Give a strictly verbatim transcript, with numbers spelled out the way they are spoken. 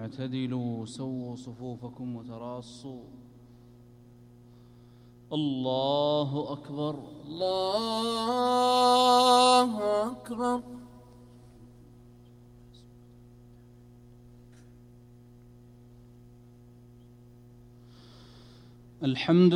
اعتدلوا سووا صفوفكم وتراصوا. الله أكبر الله أكبر. الحمد